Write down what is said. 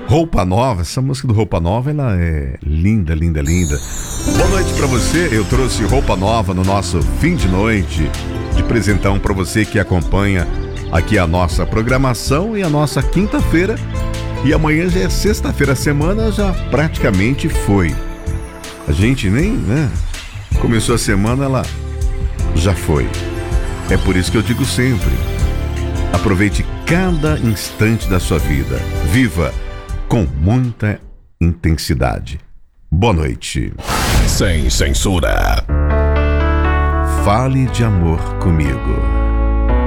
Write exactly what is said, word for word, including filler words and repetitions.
Roupa Nova, essa música do Roupa Nova, ela é linda, linda, linda. Boa noite pra você, eu trouxe Roupa Nova no nosso fim de noite, de presentão pra você que acompanha aqui a nossa programação e a nossa quinta-feira. E amanhã já é sexta-feira, a semana já praticamente foi. A gente nem, né? Começou a semana, ela já foi. É por isso que eu digo sempre, aproveite cada instante da sua vida. Viva com muita intensidade. Boa noite. Sem censura. Fale de amor comigo.